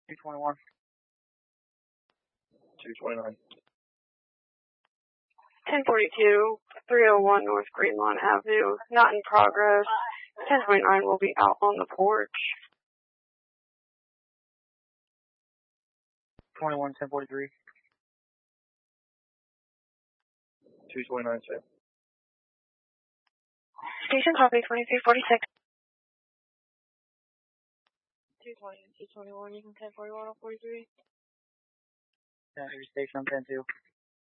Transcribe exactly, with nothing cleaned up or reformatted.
two twenty-one. two twenty-nine. ten forty-two, three oh one North Greenlawn Avenue, not in progress. ten twenty-nine will be out on the porch. twenty-one, ten forty-three. two twenty-nine, sir. Station copy, twenty-three forty-six. two twenty, two twenty-one, you can ten forty-one on forty-three. Yeah, every station, I'm ten two.